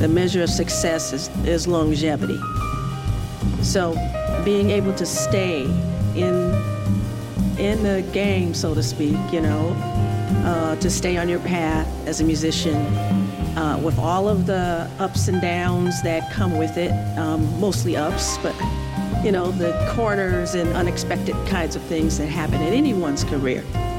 the measure of success is longevity. So being able to stay in the game, so to speak, to stay on your path as a musician, with all of the ups and downs that come with it, mostly ups, but the corners and unexpected kinds of things that happen in anyone's career.